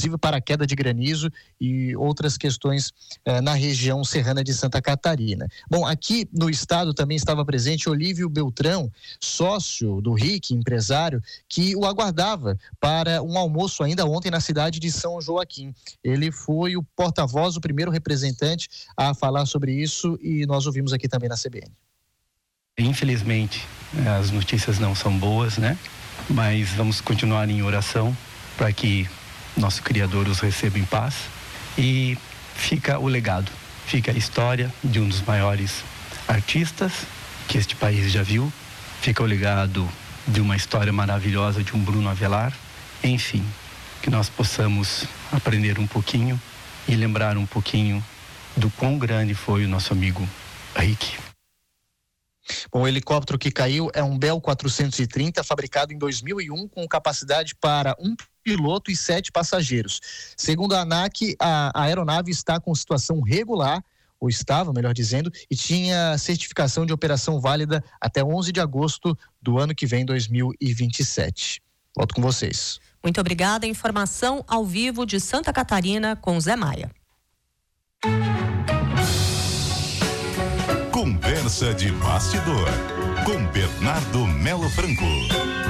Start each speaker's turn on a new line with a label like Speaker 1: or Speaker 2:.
Speaker 1: inclusive para a queda de granizo e outras questões na região serrana de Santa Catarina. Bom, aqui no estado também estava presente Olívio Beltrão, sócio do RIC, empresário, que o aguardava para um almoço ainda ontem na cidade de São Joaquim. Ele foi o porta-voz, o primeiro representante a falar sobre isso, e nós ouvimos aqui também na CBN.
Speaker 2: Infelizmente, as notícias não são boas, né? Mas vamos continuar em oração para que nosso Criador os receba em paz. E fica o legado, fica a história de um dos maiores artistas que este país já viu, fica o legado de uma história maravilhosa de um Bruno Avelar. Enfim, que nós possamos aprender um pouquinho e lembrar um pouquinho do quão grande foi o nosso amigo RIC.
Speaker 1: Bom, o helicóptero que caiu é um Bell 430, fabricado em 2001, com capacidade para um piloto e 7 passageiros. Segundo a ANAC, a aeronave está com situação regular, ou estava, melhor dizendo, e tinha certificação de operação válida até 11 de agosto do ano que vem, 2027. Volto com vocês.
Speaker 3: Muito obrigada. Informação ao vivo de Santa Catarina com Zé Maia.
Speaker 4: Conversa de bastidor com Bernardo Melo Franco.